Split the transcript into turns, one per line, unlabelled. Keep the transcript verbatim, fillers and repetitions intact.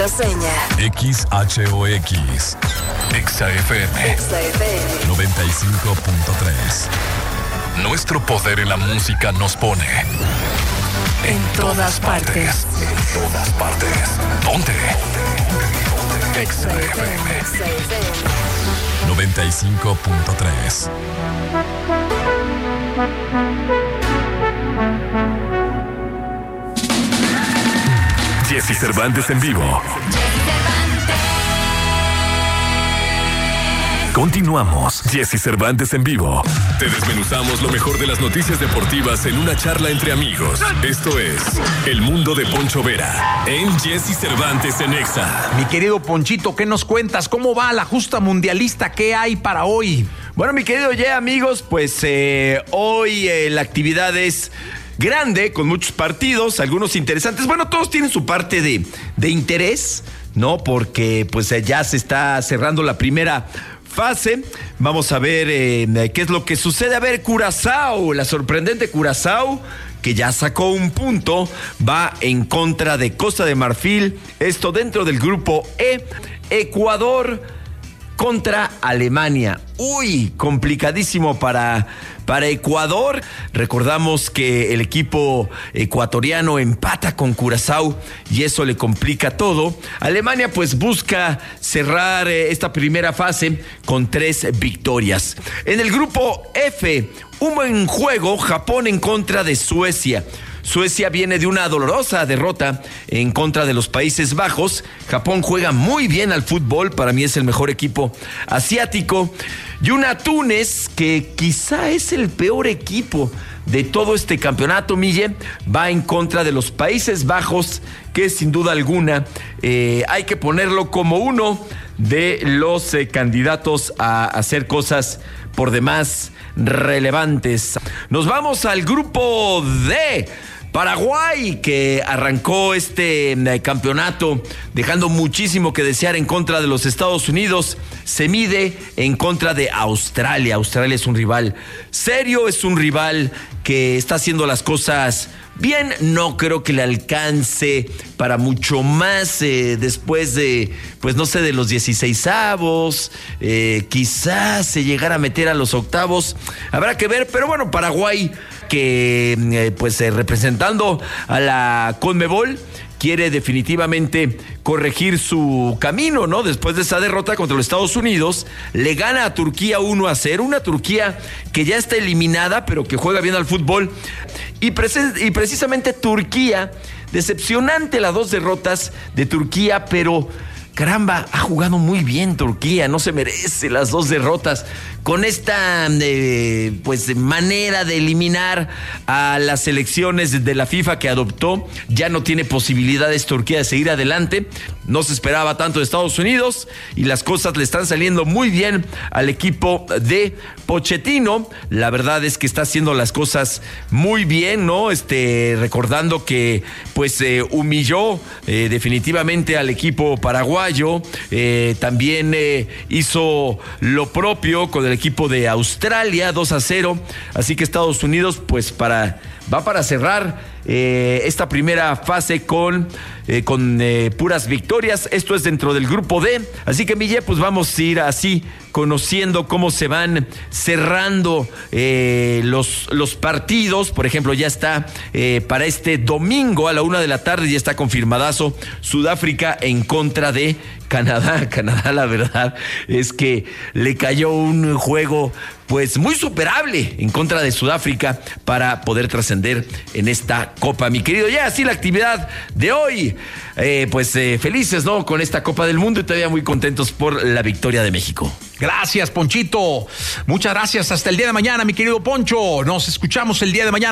contraseña.
X H O X. Exa F M.
Exa F M.
noventa y cinco punto tres. Nuestro poder en la música nos pone
en todas partes.
En todas partes. ¿Dónde? Exa F M. noventa y cinco punto tres. Jesse Cervantes en vivo. Continuamos. Jesse Cervantes en vivo. Te desmenuzamos lo mejor de las noticias deportivas en una charla entre amigos. Esto es El Mundo de Poncho Vera en Jesse Cervantes en Exa.
Mi querido Ponchito, ¿qué nos cuentas? ¿Cómo va la justa mundialista? ¿Qué hay para hoy?
Bueno, mi querido Ye, amigos, pues eh, hoy eh, la actividad es grande, con muchos partidos, algunos interesantes. Bueno, todos tienen su parte de, de interés, ¿no? Porque pues eh, ya se está cerrando la primera fase. Vamos a ver eh, qué es lo que sucede. A ver, Curazao, la sorprendente Curazao, que ya sacó un punto, va en contra de Costa de Marfil. Esto dentro del grupo E. Ecuador contra Alemania. Uy, complicadísimo para, para Ecuador. Recordamos que el equipo ecuatoriano empata con Curazao y eso le complica todo. Alemania pues busca cerrar eh, esta primera fase con tres victorias. En el grupo F, un buen juego, Japón en contra de Suecia. Suecia viene de una dolorosa derrota en contra de los Países Bajos. Japón juega muy bien al fútbol, para mí es el mejor equipo asiático. Y una Túnez, que quizá es el peor equipo de todo este campeonato, Mille, va en contra de los Países Bajos, que sin duda alguna eh, hay que ponerlo como uno de los eh, candidatos a hacer cosas por demás relevantes. Nos vamos al grupo D. Paraguay, que arrancó este eh, campeonato dejando muchísimo que desear en contra de los Estados Unidos, se mide en contra de Australia. Australia es un rival serio, es un rival que está haciendo las cosas bien. No creo que le alcance para mucho más eh, después de, pues no sé, de los dieciseisavos, eh, quizás se llegara a meter a los octavos, habrá que ver, pero bueno, Paraguay que eh, pues eh, representando a la CONMEBOL quiere definitivamente corregir su camino, ¿no? Después de esa derrota contra los Estados Unidos, le gana a Turquía uno a cero, una Turquía que ya está eliminada, pero que juega bien al fútbol. Y, precis- y precisamente Turquía, decepcionante las dos derrotas de Turquía, pero caramba, ha jugado muy bien Turquía, no se merece las dos derrotas. Con esta eh, pues manera de eliminar a las selecciones de la FIFA que adoptó, ya no tiene posibilidades Turquía de seguir adelante. No se esperaba tanto de Estados Unidos y las cosas le están saliendo muy bien al equipo de Pochettino. La verdad es que está haciendo las cosas muy bien, ¿no? Este, recordando que pues eh, humilló eh, definitivamente al equipo paraguayo. Eh, también eh, hizo lo propio con el equipo de Australia, dos a cero. Así que Estados Unidos pues para va para cerrar eh, esta primera fase con, eh, con eh, puras victorias. Esto es dentro del grupo D. Así que, Mille, pues vamos a ir así conociendo cómo se van cerrando eh, los, los partidos. Por ejemplo, ya está eh, para este domingo a la una de la tarde, ya está confirmadazo Sudáfrica en contra de Canadá. Canadá, la verdad es que le cayó un juego pues muy superable en contra de Sudáfrica para poder trascender en esta Copa. Mi querido, ya así la actividad de hoy, eh, pues eh, felices, ¿no? Con esta Copa del Mundo y todavía muy contentos por la victoria de México.
Gracias, Ponchito. Muchas gracias. Hasta el día de mañana, mi querido Poncho. Nos escuchamos el día de mañana.